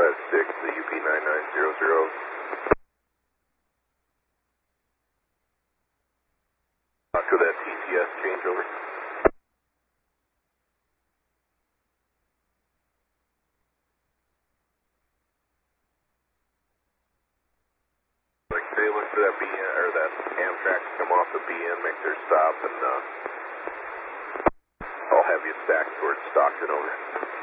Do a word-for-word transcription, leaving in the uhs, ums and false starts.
five six, the U P nine nine zero zero. After that T C S changeover. Like say, look for that B N, or that Amtrak to come off the B N, make their stop, and uh, I'll have you stacked towards Stockton over.